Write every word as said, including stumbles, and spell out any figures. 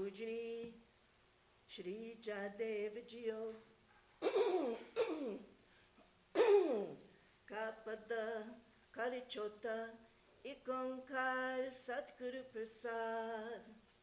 Pujani Shri Jadeva Jio Kapada Karichota Ikonkar Satguru Prasad